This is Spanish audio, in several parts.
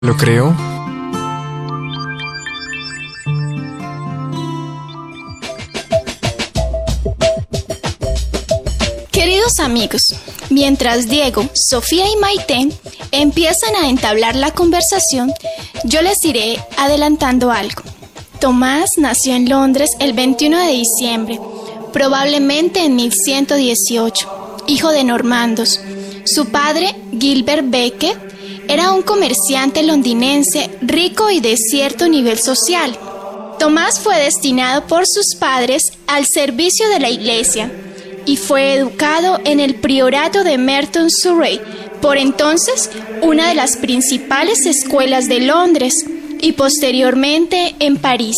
Lo creo. Queridos amigos, mientras Diego, Sofía y Maite empiezan a entablar la conversación, yo les iré adelantando algo. Tomás nació en Londres el 21 de diciembre, probablemente en 1118, hijo de normandos. Su padre, Gilbert Becket, era un comerciante londinense rico y de cierto nivel social. Tomás fue destinado por sus padres al servicio de la iglesia y fue educado en el priorato de Merton, Surrey, por entonces una de las principales escuelas de Londres, y posteriormente en París.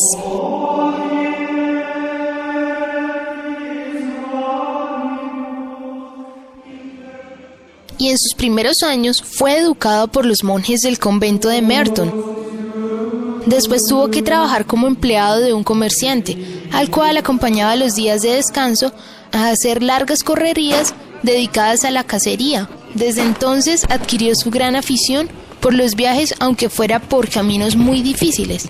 Y en sus primeros años fue educado por los monjes del convento de Merton. Después tuvo que trabajar como empleado de un comerciante, al cual acompañaba los días de descanso a hacer largas correrías dedicadas a la cacería. Desde entonces adquirió su gran afición por los viajes, aunque fuera por caminos muy difíciles.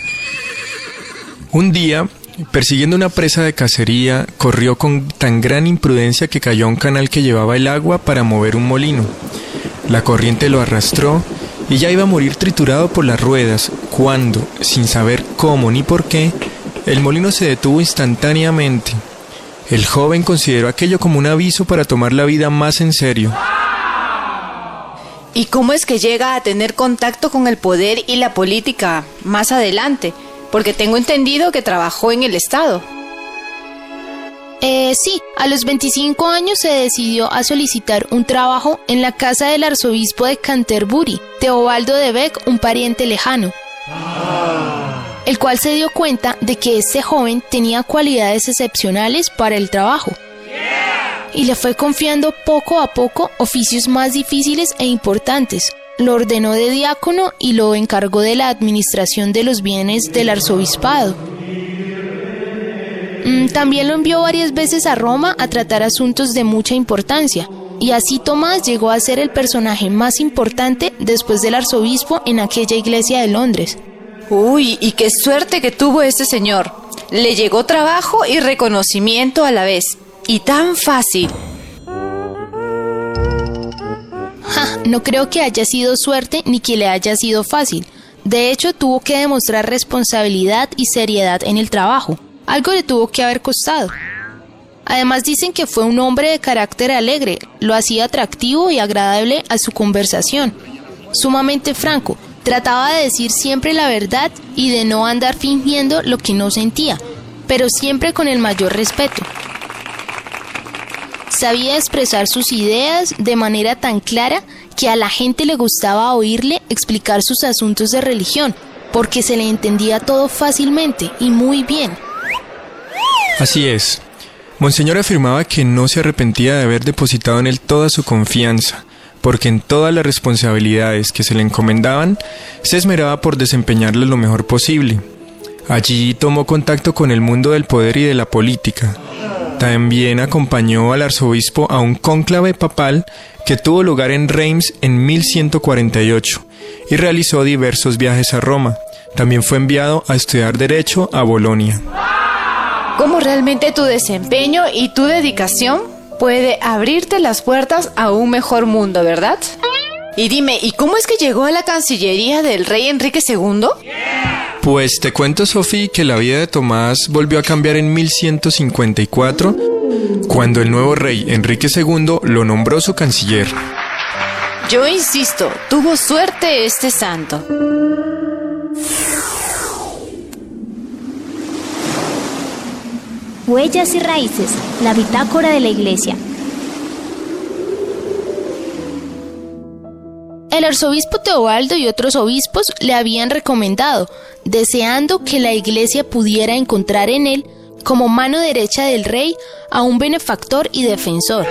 Un día, persiguiendo una presa de cacería, corrió con tan gran imprudencia que cayó a un canal que llevaba el agua para mover un molino. La corriente lo arrastró y ya iba a morir triturado por las ruedas, cuando, sin saber cómo ni por qué, el molino se detuvo instantáneamente. El joven consideró aquello como un aviso para tomar la vida más en serio. ¿Y cómo es que llega a tener contacto con el poder y la política más adelante? Porque tengo entendido que trabajó en el Estado. Sí, a los 25 años se decidió a solicitar un trabajo en la casa del arzobispo de Canterbury, Teobaldo de Beck, un pariente lejano, el cual se dio cuenta de que este joven tenía cualidades excepcionales para el trabajo. Y le fue confiando poco a poco oficios más difíciles e importantes. Lo ordenó de diácono y lo encargó de la administración de los bienes del arzobispado. También lo envió varias veces a Roma a tratar asuntos de mucha importancia. Y así Tomás llegó a ser el personaje más importante después del arzobispo en aquella iglesia de Londres. Uy, y qué suerte que tuvo este señor. Le llegó trabajo y reconocimiento a la vez. Y tan fácil. No creo que haya sido suerte ni que le haya sido fácil. De hecho, tuvo que demostrar responsabilidad y seriedad en el trabajo. Algo le tuvo que haber costado. Además dicen que fue un hombre de carácter alegre, lo hacía atractivo y agradable a su conversación. Sumamente franco, trataba de decir siempre la verdad y de no andar fingiendo lo que no sentía, pero siempre con el mayor respeto. Sabía expresar sus ideas de manera tan clara que a la gente le gustaba oírle explicar sus asuntos de religión, porque se le entendía todo fácilmente y muy bien. Así es. Monseñor afirmaba que no se arrepentía de haber depositado en él toda su confianza, porque en todas las responsabilidades que se le encomendaban, se esmeraba por desempeñarlas lo mejor posible. Allí tomó contacto con el mundo del poder y de la política. También acompañó al arzobispo a un cónclave papal que tuvo lugar en Reims en 1148 y realizó diversos viajes a Roma. También fue enviado a estudiar Derecho a Bolonia. Cómo realmente tu desempeño y tu dedicación puede abrirte las puertas a un mejor mundo, ¿verdad? Y dime, ¿y cómo es que llegó a la Cancillería del rey Enrique II? Pues te cuento, Sofía, que la vida de Tomás volvió a cambiar en 1154, cuando el nuevo rey Enrique II lo nombró su canciller. Yo insisto, tuvo suerte este santo. Huellas y raíces, la bitácora de la iglesia. El arzobispo Teobaldo y otros obispos le habían recomendado, deseando que la iglesia pudiera encontrar en él, como mano derecha del rey, a un benefactor y defensor.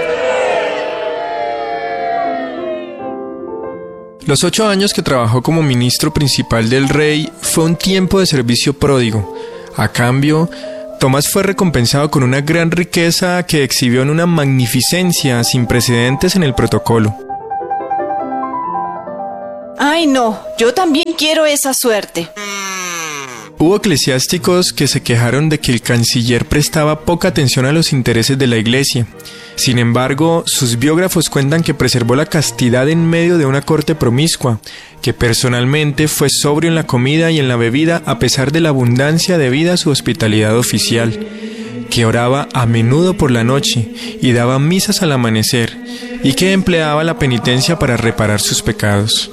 Los 8 años que trabajó como ministro principal del rey fue un tiempo de servicio pródigo. A cambio, Tomás fue recompensado con una gran riqueza que exhibió en una magnificencia sin precedentes en el protocolo. Ay, no, yo también quiero esa suerte. Hubo eclesiásticos que se quejaron de que el canciller prestaba poca atención a los intereses de la iglesia. Sin embargo, sus biógrafos cuentan que preservó la castidad en medio de una corte promiscua, que personalmente fue sobrio en la comida y en la bebida a pesar de la abundancia debida a su hospitalidad oficial, que oraba a menudo por la noche y daba misas al amanecer, y que empleaba la penitencia para reparar sus pecados.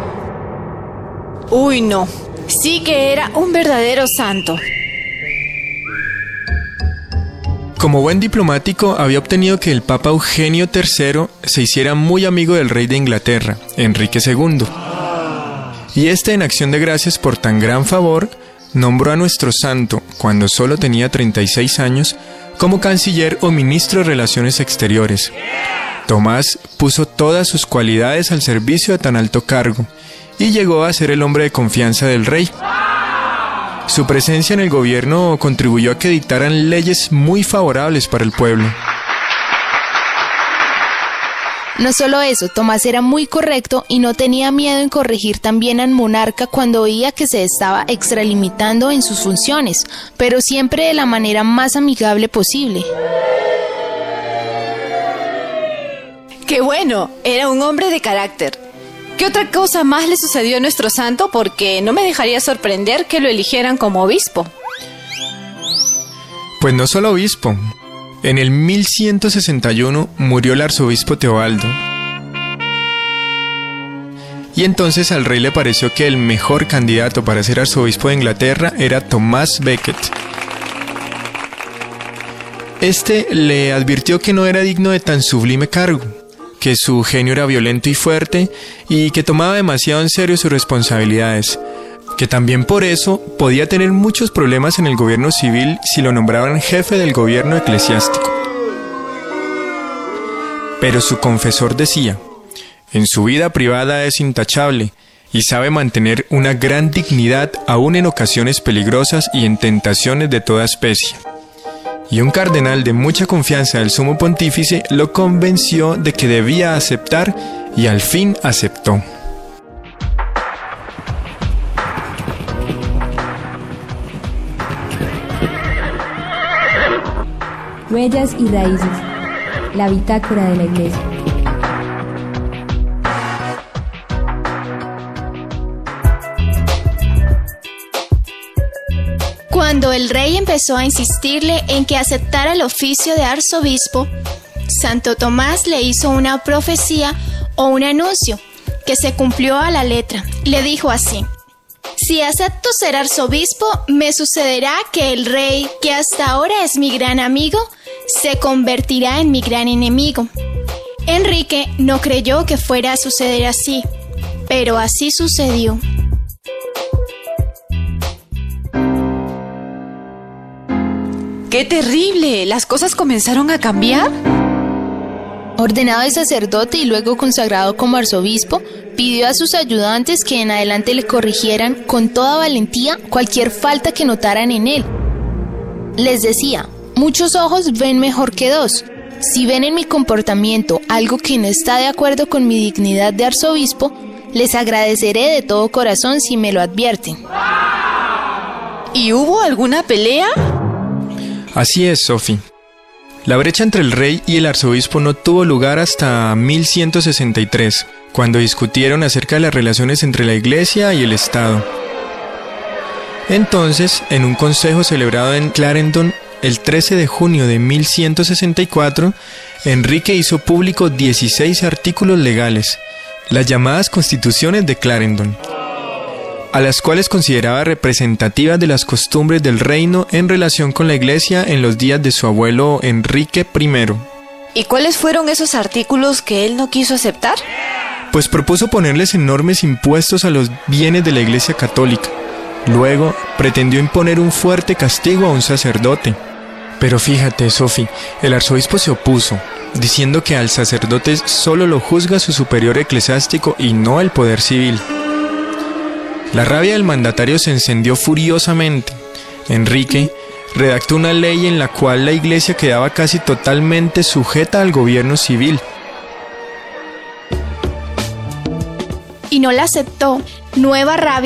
Uy, no, sí que era un verdadero santo. Como buen diplomático, había obtenido que el Papa Eugenio III se hiciera muy amigo del rey de Inglaterra, Enrique II. Y este, en acción de gracias por tan gran favor, nombró a nuestro santo, cuando solo tenía 36 años, como canciller o ministro de Relaciones Exteriores. Tomás puso todas sus cualidades al servicio de tan alto cargo, y llegó a ser el hombre de confianza del rey. Su presencia en el gobierno contribuyó a que dictaran leyes muy favorables para el pueblo. No solo eso, Tomás era muy correcto y no tenía miedo en corregir también al monarca cuando veía que se estaba extralimitando en sus funciones, pero siempre de la manera más amigable posible. ¡Qué bueno! Era un hombre de carácter. ¿Qué otra cosa más le sucedió a nuestro santo? Porque no me dejaría sorprender que lo eligieran como obispo. Pues no solo obispo. En el 1161 murió el arzobispo Teobaldo. Y entonces al rey le pareció que el mejor candidato para ser arzobispo de Inglaterra era Tomás Becket. Este le advirtió que no era digno de tan sublime cargo, que su genio era violento y fuerte y que tomaba demasiado en serio sus responsabilidades, que también por eso podía tener muchos problemas en el gobierno civil si lo nombraban jefe del gobierno eclesiástico. Pero su confesor decía: en su vida privada es intachable y sabe mantener una gran dignidad aún en ocasiones peligrosas y en tentaciones de toda especie. Y un cardenal de mucha confianza del sumo pontífice lo convenció de que debía aceptar y al fin aceptó. Huellas y raíces. La bitácora de la iglesia. Cuando el rey empezó a insistirle en que aceptara el oficio de arzobispo, Santo Tomás le hizo una profecía o un anuncio que se cumplió a la letra. Le dijo así: si acepto ser arzobispo, me sucederá que el rey, que hasta ahora es mi gran amigo, se convertirá en mi gran enemigo. Enrique no creyó que fuera a suceder así, pero así sucedió. ¡Qué terrible! ¿Las cosas comenzaron a cambiar? Ordenado de sacerdote y luego consagrado como arzobispo, pidió a sus ayudantes que en adelante le corrigieran con toda valentía cualquier falta que notaran en él. Les decía: muchos ojos ven mejor que dos. Si ven en mi comportamiento algo que no está de acuerdo con mi dignidad de arzobispo, les agradeceré de todo corazón si me lo advierten. ¿Y hubo alguna pelea? Así es, Sophie. La brecha entre el rey y el arzobispo no tuvo lugar hasta 1163, cuando discutieron acerca de las relaciones entre la iglesia y el Estado. Entonces, en un consejo celebrado en Clarendon el 13 de junio de 1164, Enrique hizo público 16 artículos legales, las llamadas Constituciones de Clarendon, a las cuales consideraba representativas de las costumbres del reino en relación con la iglesia en los días de su abuelo Enrique I. ¿Y cuáles fueron esos artículos que él no quiso aceptar? Pues propuso ponerles enormes impuestos a los bienes de la iglesia católica. Luego pretendió imponer un fuerte castigo a un sacerdote. Pero fíjate, Sophie, el arzobispo se opuso, diciendo que al sacerdote solo lo juzga su superior eclesiástico y no el poder civil. La rabia del mandatario se encendió furiosamente. Enrique redactó una ley en la cual la iglesia quedaba casi totalmente sujeta al gobierno civil. y no la aceptó. Nueva rabia